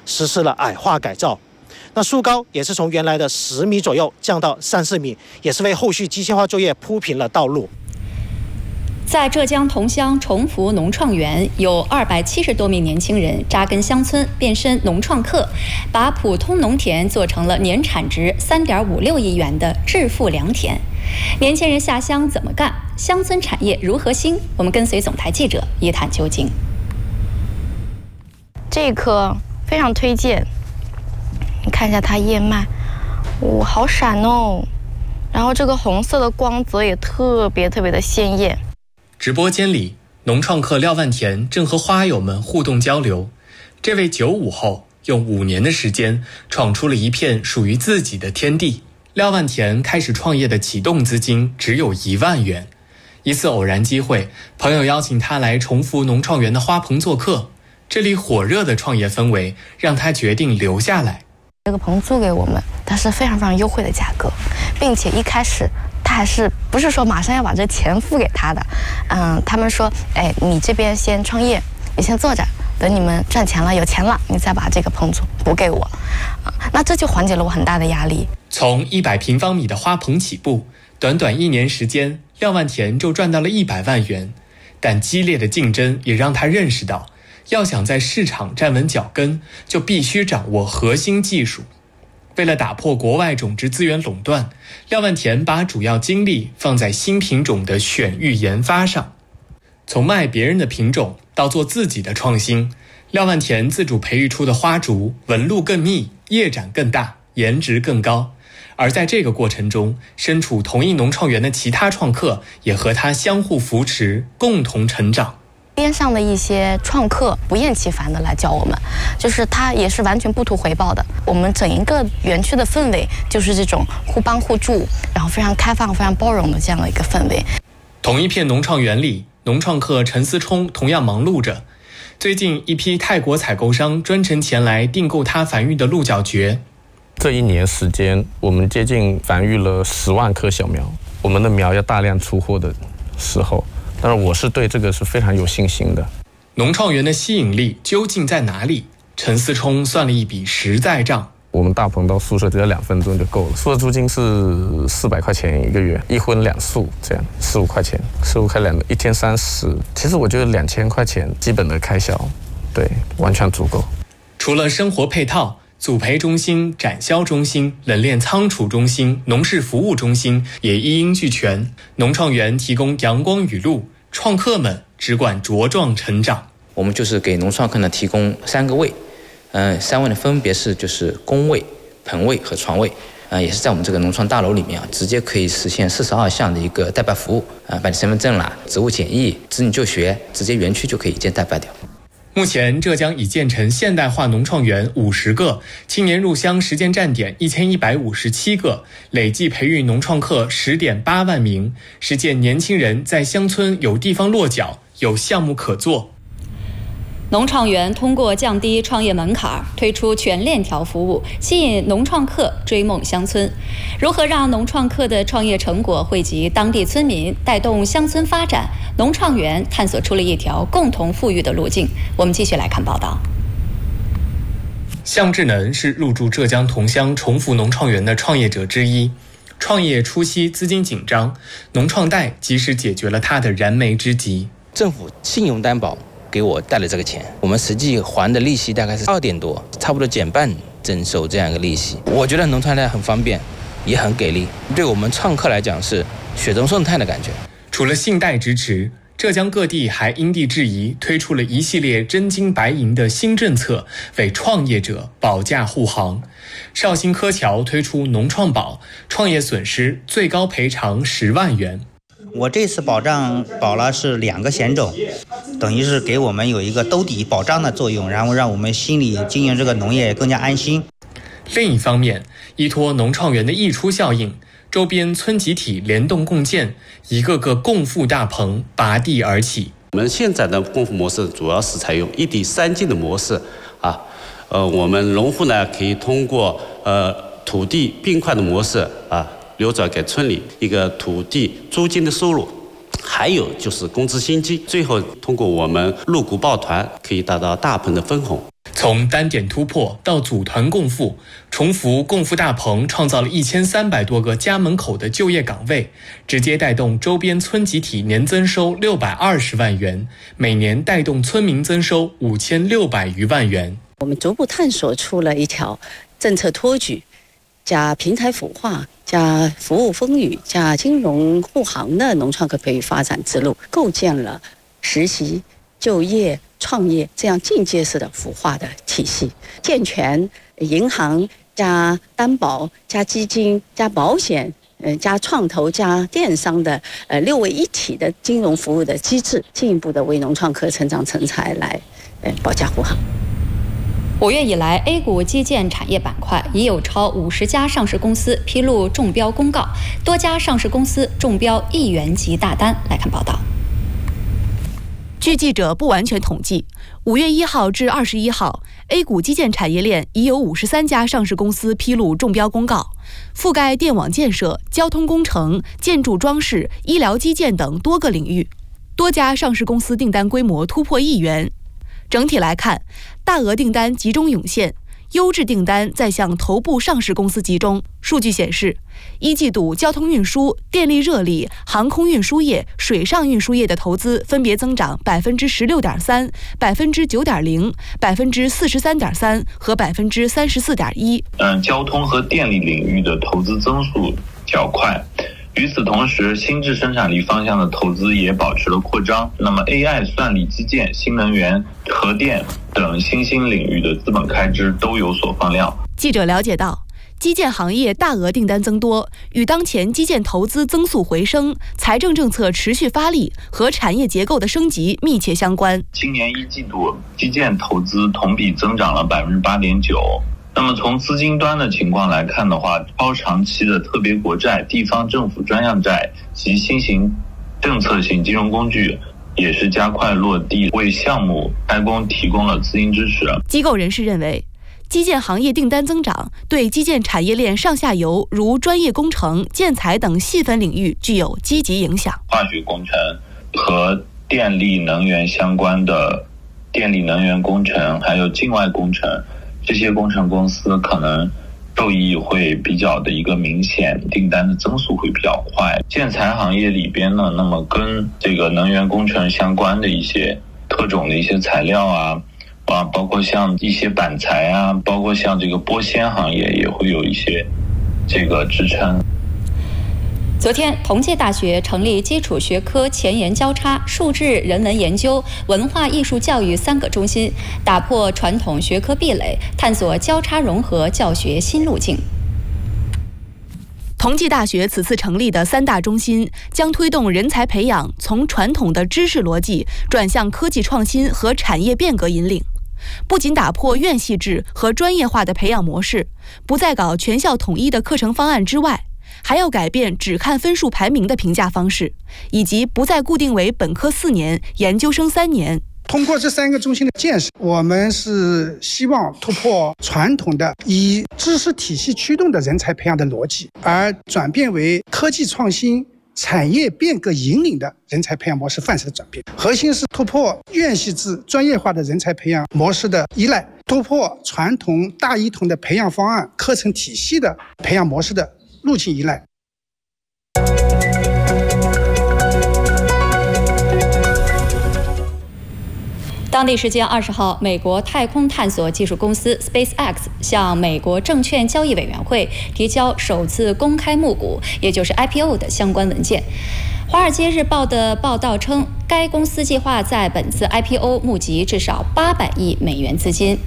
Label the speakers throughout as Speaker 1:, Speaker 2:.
Speaker 1: 实施了矮化改造。那树高也是从原来的10米左右降到3-4米，也是为后续机械化作业铺平了道路。
Speaker 2: 在浙江桐乡崇福农创园，有270多名年轻人扎根乡村，变身农创客，把普通农田做成了年产值3.56亿元的致富良田。年轻人下乡怎么干？乡村产业如何兴？我们跟随总台记者一探究竟。
Speaker 3: 这棵非常推荐，你看一下它叶脉，哇，好闪哦！然后这个红色的光泽也特别的鲜艳。
Speaker 4: 直播间里，农创客廖万田正和花友们互动交流。这位95后用5年的时间闯出了一片属于自己的天地。廖万田开始创业的启动资金只有1万元。一次偶然机会，朋友邀请他来崇福农创园的花棚做客，这里火热的创业氛围让他决定留下来。
Speaker 3: 这个棚租给我们，它是非常优惠的价格，并且一开始他还是不是说马上要把这钱付给他的，他们说，你这边先创业，你先做着，等你们赚钱了有钱了，你再把这个棚租补给我，那这就缓解了我很大的压力。
Speaker 4: 从100平方米的花棚起步，短短1年时间，廖万田就赚到了100万元。但激烈的竞争也让他认识到，要想在市场站稳脚跟，就必须掌握核心技术。为了打破国外种植资源垄断，廖万田把主要精力放在新品种的选育研发上。从卖别人的品种到做自己的创新，廖万田自主培育出的花株纹路更密，叶展更大，颜值更高。而在这个过程中，身处同一农创园的其他创客也和他相互扶持，共同成长。
Speaker 3: 边上的一些创客不厌其烦的来教我们，就是他也是完全不图回报的。我们整一个园区的氛围就是这种互帮互助，然后非常开放、非常包容的这样的一个氛围。
Speaker 4: 同一片农创园里，农创客陈思聪同样忙碌着。最近，一批泰国采购商专程前来订购他繁育的鹿角蕨。
Speaker 5: 这1年时间，我们接近繁育了10万棵小苗。我们的苗要大量出货的时候，但是我是对这个是非常有信心的。
Speaker 4: 农创园的吸引力究竟在哪里？陈思聪算了一笔实在账。
Speaker 5: 我们大棚到宿舍只要2分钟就够了，宿舍租金是400块钱1个月，1荤2素，这样15块钱，15块2，一天30。其实我觉得2000块钱基本的开销，对，完全足够。
Speaker 4: 除了生活配套，组培中心、展销中心、冷链仓储中心、农事服务中心也一应俱全。农创园提供阳光雨露，创客们只管茁壮成长。
Speaker 6: 我们就是给农创客呢提供3个位，3位呢分别是就是工位、棚位和床位，也是在我们这个农创大楼里面直接可以实现42项的一个代办服务，办理身份证啦、职务检疫、子女就学，直接园区就可以一键代办掉。
Speaker 4: 目前，浙江已建成现代化农创园50个，青年入乡实践站点1157个，累计培育农创客10.8万名，实现年轻人在乡村有地方落脚，有项目可做。
Speaker 2: 农创园通过降低创业门槛，推出全链条服务，吸引农创客追梦乡村。如何让农创客的创业成果惠及当地村民，带动乡村发展？农创园探索出了一条共同富裕的路径。我们继续来看报道。
Speaker 4: 向志能是入驻浙江桐乡崇福农创园的创业者之一。创业初期资金紧张，农创贷及时解决了他的燃眉之急。
Speaker 6: 政府信用担保给我贷了这个钱，我们实际还的利息大概是2点多，差不多减半征收这样一个利息。我觉得农创贷很方便，也很给力，对我们创客来讲是雪中送炭的感觉。
Speaker 4: 除了信贷支持，浙江各地还因地制宜推出了一系列真金白银的新政策，为创业者保驾护航。绍兴柯桥推出农创保，创业损失最高赔偿10万元。
Speaker 7: 我这次保障保了是2个险种，等于是给我们有一个兜底保障的作用，然后让我们心里经营这个农业更加安心。
Speaker 4: 另一方面，依托农创园的溢出效应，周边村集体联动共建，一个个共富大棚拔地而起。
Speaker 8: 我们现在的共富模式主要是采用1地3进的模式啊，我们农户呢可以通过土地并块的模式啊，流转给村里一个土地租金的收入，还有就是工资薪金，最后通过我们入股抱团可以达到大棚的分红。
Speaker 4: 从单点突破到组团共富，重福共富大棚创造了1300多个家门口的就业岗位，直接带动周边村集体年增收620万元，每年带动村民增收5600余万元。
Speaker 9: 我们逐步探索出了一条政策托举加平台孵化加服务风雨加金融护航的农创客培育发展之路，构建了实习、就业、创业这样进阶式的孵化的体系，健全银行加担保加基金加保险加创投加电商的6位一体的金融服务的机制，进一步的为农创客成长成才来保驾护航。
Speaker 2: 5月以来 ，A 股基建产业板块已有超50家上市公司披露中标公告，多家上市公司中标1元级大单。来看报道。
Speaker 10: 据记者不完全统计，5月1号至21号 ，A 股基建产业链已有53家上市公司披露中标公告，覆盖电网建设、交通工程、建筑装饰、医疗基建等多个领域，多家上市公司订单规模突破1元。整体来看，大额订单集中涌现，优质订单在向头部上市公司集中。数据显示，1季度交通运输、电力热力、航空运输业、水上运输业的投资分别增长16.3%、9.0%、43.3%和34.1%。
Speaker 11: 交通和电力领域的投资增速较快。与此同时，新质生产力方向的投资也保持了扩张。那么 AI、算力基建、新能源、核电等新兴领域的资本开支都有所放量。
Speaker 10: 记者了解到，基建行业大额订单增多，与当前基建投资增速回升、财政政策持续发力和产业结构的升级密切相关。
Speaker 11: 今年1季度基建投资同比增长了8.9%。那么从资金端的情况来看的话，超长期的特别国债、地方政府专项债及新型政策性金融工具也是加快落地，为项目开工提供了资金支持。
Speaker 10: 机构人士认为，基建行业订单增长对基建产业链上下游如专业工程、建材等细分领域具有积极影响。
Speaker 11: 化学工程和电力能源相关的电力能源工程，还有境外工程，这些工程公司可能受益会比较的一个明显，订单的增速会比较快。建材行业里边呢，那么跟这个能源工程相关的一些特种的一些材料包括像一些板材包括像这个玻纤行业也会有一些这个支撑。
Speaker 2: 昨天，同济大学成立基础学科前沿交叉、数质人文研究、文化艺术教育3个中心，打破传统学科壁垒，探索交叉融合教学新路径。
Speaker 10: 同济大学此次成立的3大中心将推动人才培养从传统的知识逻辑转向科技创新和产业变革引领。不仅打破院系制和专业化的培养模式，不再搞全校统一的课程方案之外，还要改变只看分数排名的评价方式，以及不再固定为本科4年、研究生3年。
Speaker 12: 通过这3个中心的建设，我们是希望突破传统的以知识体系驱动的人才培养的逻辑，而转变为科技创新、产业变革引领的人才培养模式范式的转变。核心是突破院系制专业化的人才培养模式的依赖，突破传统大一统的培养方案、课程体系的培养模式的路径依赖。
Speaker 2: 当地时间20号，美国太空探索技术公司 SpaceX 向美国证券交易委员会提交首次公开募股，也就是 IPO 的相关文件。《华尔街日报》的报道称，该公司计划在本次 IPO 募集至少800亿美元资金。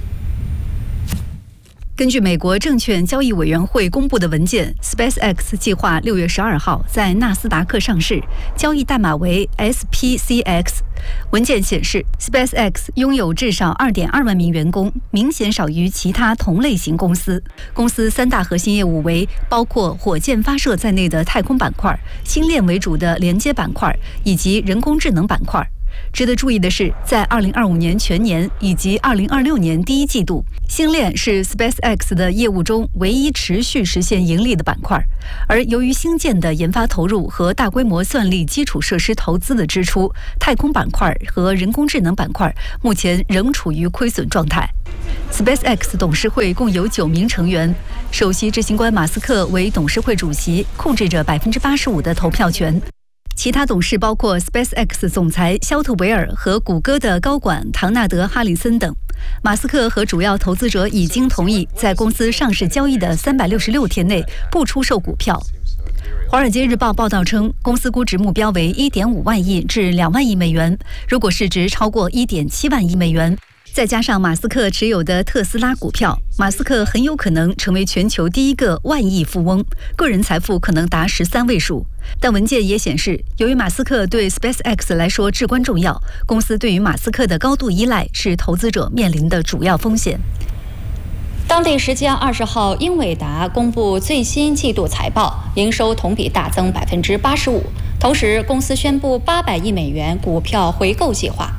Speaker 13: 根据美国证券交易委员会公布的文件 ，SpaceX 计划6月12号在纳斯达克上市，交易代码为 SPCX。文件显示 ，SpaceX 拥有至少2.2万名员工，明显少于其他同类型公司。公司3大核心业务为包括火箭发射在内的太空板块、星链为主的连接板块以及人工智能板块。 值得注意的是，在2025年全年以及2026年第一季度，星链是 SpaceX 的业务中唯一持续实现盈利的板块。而由于星舰的研发投入和大规模算力基础设施投资的支出，太空板块和人工智能板块目前仍处于亏损状态。SpaceX 董事会共有9名成员，首席执行官马斯克为董事会主席，控制着85%的投票权。其他董事包括 SpaceX 总裁肖特维尔和谷歌的高管唐纳德·哈里森等。马斯克和主要投资者已经同意在公司上市交易的366天内不出售股票。《华尔街日报》报道称，公司估值目标为1.5万亿至2万亿美元，如果市值超过1.7万亿美元，再加上马斯克持有的特斯拉股票，马斯克很有可能成为全球第一个万亿富翁，个人财富可能达13位数。但文件也显示，由于马斯克对 SpaceX 来说至关重要，公司对于马斯克的高度依赖是投资者面临的主要风险。
Speaker 2: 当地时间20号，英伟达公布最新季度财报，营收同比大增85%，同时公司宣布800亿美元股票回购计划。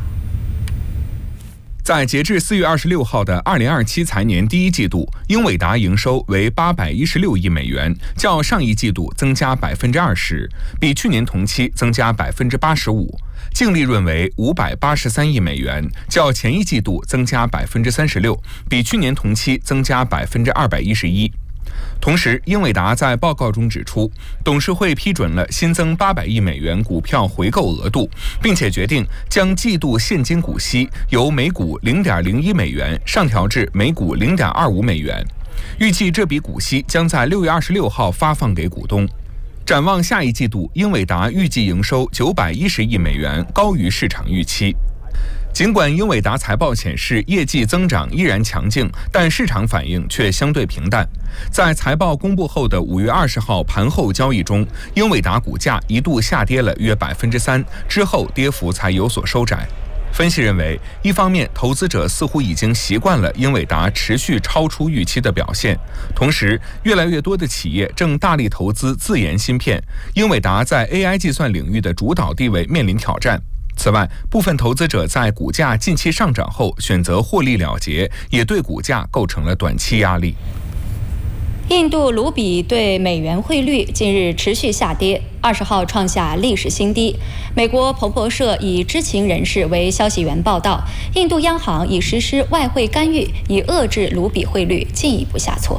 Speaker 14: 在截至4月26号的2027财年第一季度，英伟达营收为816亿美元，较上一季度增加20%，比去年同期增加85%。净利润为583亿美元，较前一季度增加36%，比去年同期增加211%。同时，英伟达在报告中指出，董事会批准了新增800亿美元股票回购额度，并且决定将季度现金股息由每股0.01美元上调至每股0.25美元。预计这笔股息将在6月26号发放给股东。展望下一季度，英伟达预计营收910亿美元，高于市场预期。尽管英伟达财报显示业绩增长依然强劲，但市场反应却相对平淡。在财报公布后的5月20号盘后交易中，英伟达股价一度下跌了约3%，之后跌幅才有所收窄。分析认为，一方面投资者似乎已经习惯了英伟达持续超出预期的表现，同时越来越多的企业正大力投资自研芯片，英伟达在 AI 计算领域的主导地位面临挑战。此外，部分投资者在股价近期上涨后选择获利了结，也对股价构成了短期压力。
Speaker 2: 印度卢比对美元汇率近日持续下跌，20号创下历史新低。美国彭博社以知情人士为消息源报道，印度央行已实施外汇干预，以遏制卢比汇率进一步下挫。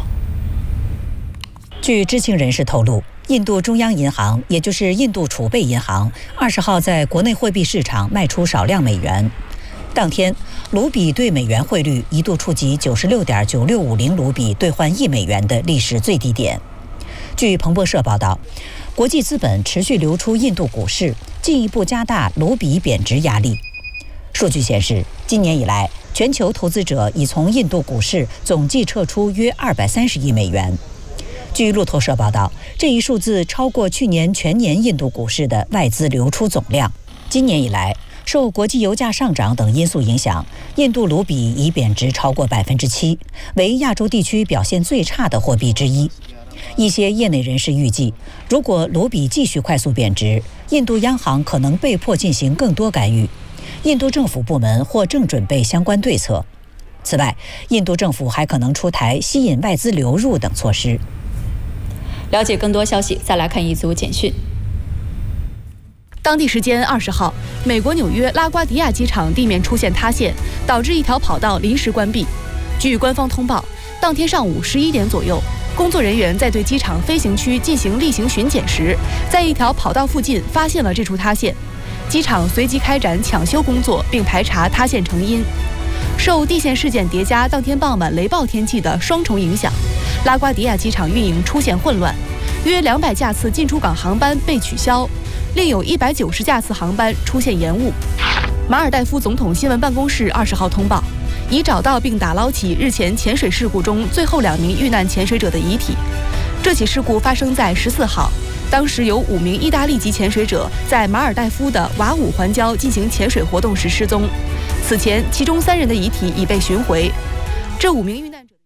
Speaker 15: 据知情人士透露，印度中央银行，也就是印度储备银行，20号在国内货币市场卖出少量美元。当天，卢比对美元汇率一度触及96.9650卢比兑换1美元的历史最低点。据彭博社报道，国际资本持续流出印度股市，进一步加大卢比贬值压力。数据显示，今年以来，全球投资者已从印度股市总计撤出约230亿美元。据路透社报道，这一数字超过去年全年印度股市的外资流出总量。今年以来，受国际油价上涨等因素影响，印度卢比已贬值超过7%，为亚洲地区表现最差的货币之一。一些业内人士预计，如果卢比继续快速贬值，印度央行可能被迫进行更多干预。印度政府部门或正准备相关对策。此外，印度政府还可能出台吸引外资流入等措施。
Speaker 2: 了解更多消息，再来看一组简讯。
Speaker 10: 当地时间20号，美国纽约拉瓜迪亚机场地面出现塌陷，导致一条跑道临时关闭。据官方通报，当天上午11点左右，工作人员在对机场飞行区进行例行巡检时，在一条跑道附近发现了这处塌陷。机场随即开展抢修工作，并排查塌陷成因。受地陷事件叠加当天傍晚雷暴天气的双重影响，拉瓜迪亚机场运营出现混乱，约200架次进出港航班被取消，另有190架次航班出现延误。马尔代夫总统新闻办公室20号通报，已找到并打捞起日前潜水事故中最后2名遇难潜水者的遗体。这起事故发生在14号，当时有5名意大利籍潜水者在马尔代夫的瓦武环礁进行潜水活动时失踪。此前，其中3人的遗体已被寻回。这5名遇难者。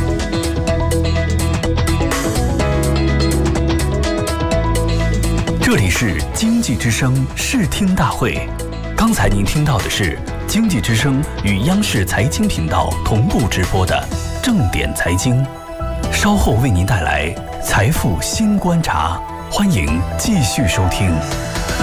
Speaker 16: 这这里是经济之声视听大会，刚才您听到的是经济之声与央视财经频道同步直播的正点财经，稍后为您带来财富新观察，欢迎继续收听。